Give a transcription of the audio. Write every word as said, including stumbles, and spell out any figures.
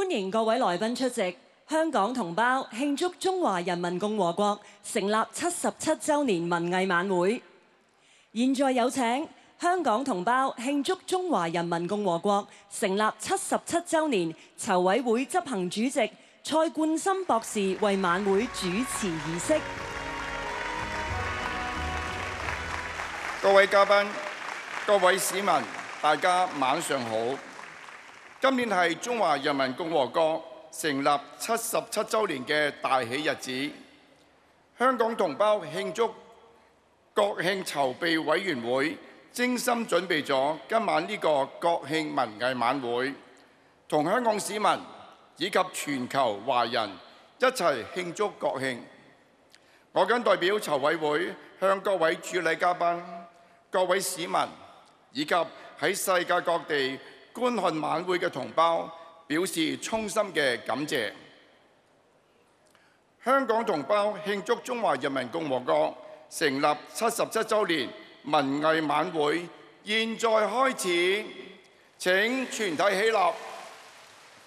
歡迎各位來賓出席香港同胞慶祝中華人民共和國成立七十七週年文藝晚會。現在有請香港同胞慶祝中華人民共和國成立七十七週年籌委會執行主席蔡冠深博士為晚會主持儀式。 各位嘉賓、各位市民，大家晚上好。今年係中華人民共和國成立七十七週年嘅大喜日子。香港同胞慶祝國慶籌備委員會精心準備咗今晚呢個國慶文藝晚會，同香港市民以及全球華人一齊慶祝國慶。我謹代表籌委會向各位主禮嘉賓、各位市民以及喺世界各地觀看晚會嘅同胞表示衷心嘅感謝。香港同胞慶祝中華人民共和國成立七十七週年文藝晚會現在開始，請全體起立。